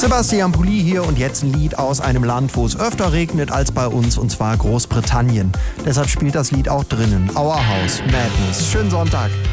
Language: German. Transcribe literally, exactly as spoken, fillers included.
Sebastian Pulli hier und jetzt ein Lied aus einem Land, wo es öfter regnet als bei uns, und zwar Großbritannien. Deshalb spielt das Lied auch drinnen. Our House, Madness. Schönen Sonntag.